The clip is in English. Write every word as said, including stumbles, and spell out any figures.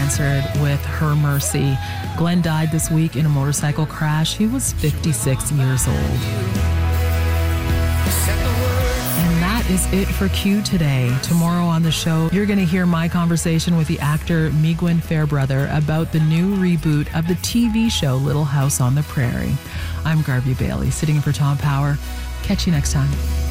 answered with Her Mercy. Glenn died this week in a motorcycle crash. He was fifty-six years old. And that is it for Q today. Tomorrow on the show, you're going to hear my conversation with the actor Migwin Fairbrother about the new reboot of the T V show Little House on the Prairie. I'm Garvey Bailey, sitting in for Tom Power. Catch you next time.